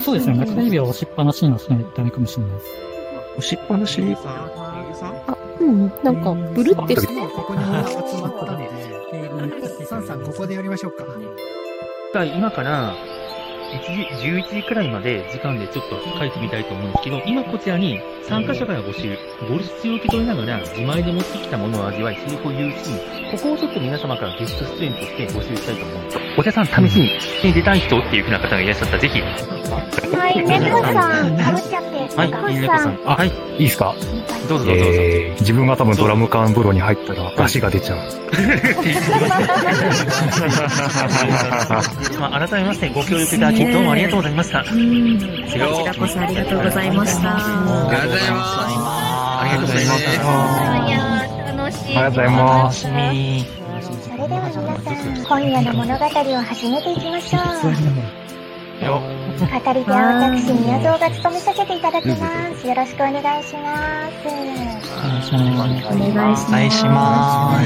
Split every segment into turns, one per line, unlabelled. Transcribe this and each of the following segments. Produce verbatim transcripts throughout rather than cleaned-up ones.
そうですね。中指を押しっぱなしにはしないとダメかもしれないです。
押しっぱなし
あ、うん、なんか、ブルってして。
ここにみんな集まったんで、サンさんここでやりましょうか。
今からいちじ、じゅういちじくらいまで時間でちょっと書いてみたいと思うんですけど、今こちらに参加者から募集、ボルシチを受け取りながら自前で持ってきたものを味わい、セリフを言うシーン、ここをちょっと皆様からゲスト出演として募集したいと思うんです。お茶さん試しに出たい人っていう風な方がいらっしゃったらぜひ。
はい、猫さん、かぶっちゃって。
はい、猫さん。
あ、はい、いいですか？
どうぞどうぞどうぞ。
えー、自分が多分ドラム缶風呂に入ったら出汁が出ちゃう。
まあ、改めましてご協力いただきどうもありがとうございました。こち
らこそありがとうございました。
ありがとうございます。
ありがとうございました。
いやー、楽しい。
ありがとうございます。
それでは皆さん、今夜の物語を始めていきましょう。語り手は私、宮蔵が務めさせていただきます。よろしくお願いします。
お願いします。
お願いします。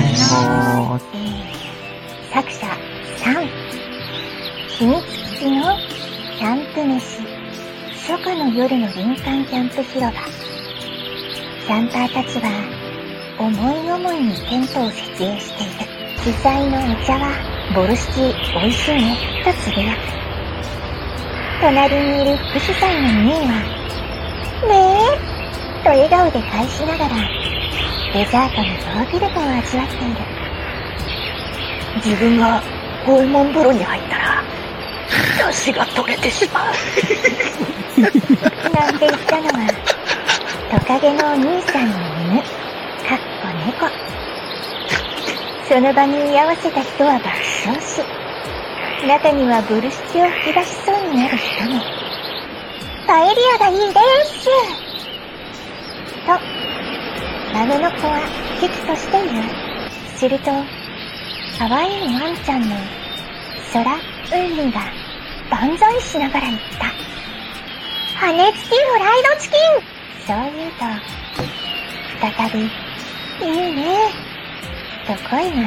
作者さん、秘密基地のキャンプ飯、初夏の夜の林間キャンプ広場。キャンパーたちは思い思いにテントを設営している。主催のお茶はボルシチ美味しいねとつぶやく。隣にいる副主催のミーはねえと笑顔で返しながらデザートのヨーグルトを味わっている。
自分がホルモン風呂に入ったら出汁が取れてしまう
なんて言ったのはトカゲのお兄さんの犬、かっこ猫。その場に居合わせた人は爆笑し、中にはボルシチを吹き出しそうになる人も。パエリアがいいですと孫の子は喜々としている。すると可愛いワンちゃんの空ウンリが万歳しながら言った。羽根付きフライドチキン。そう言うと再びいいねと声が上がる。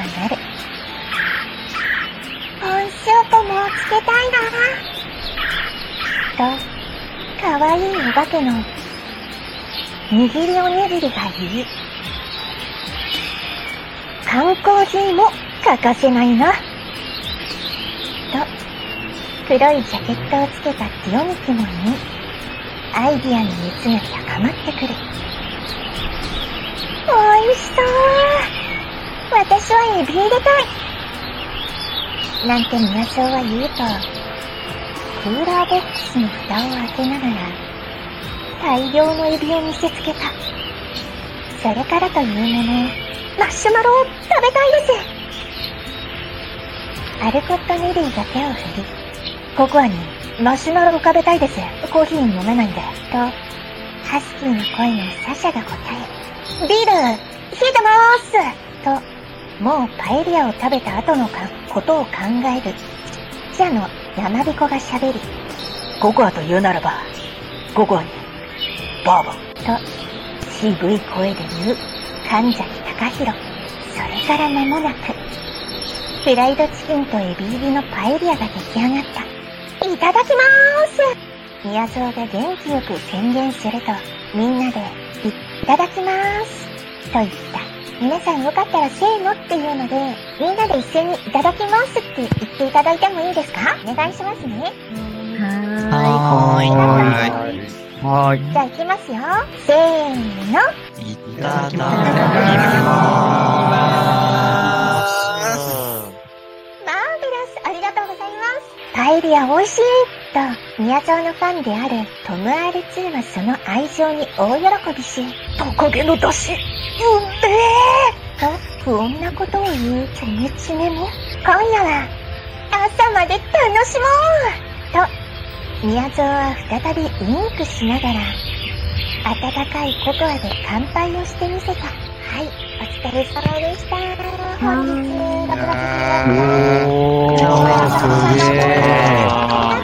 コーンスープもつけたいなとかわいいお化けの握りおにぎりが言い、観光人も欠かせないなと黒いジャケットをつけたティオミキモンにアイディアの熱が高まってくる。おいしそう。私はエビ入れたいなんて宮蔵は言うと、クーラーボックスの蓋を開けながら大量のエビを見せつけた。それからというもの、マッシュマロを食べたいです。アルコットネリーが手を振り、ココアにマッシュマロを食べたいです。コーヒー飲めないんでとハスキーの声のサシャが答え、ビール冷えてまーすともうパエリアを食べた後のかことを考える記者の山彦が喋り、
ココアと言うならばココアにバーボン
と渋い声で言う神崎隆弘。それから間もなくフライドチキンとエビ入りのパエリアが出来上がった。いただきまーす。宮蔵が元気よく宣言するとみんなでいただきまーすと言った。皆さんよかったらせーのっていうのでみんなで一斉にいただきますって言っていただいてもいいですか？お願いしますね。
はーい。
はーい。はーい。
じゃあ行きますよ。せーの。
いただきま
マーベラス、ありがとうございます。パエリア美味しいと宮蔵のファンであるトム アールツー はその愛情に大喜びし、
トカゲの出汁うんめ
ーと不穏なことを言うチョメチメも、今夜は朝まで楽しもうと宮蔵は再びウインクしながら温かいココアで乾杯をしてみせた。はい、お疲れ様でした。本日、ろくがつじゅうよっか。
おー、すげー。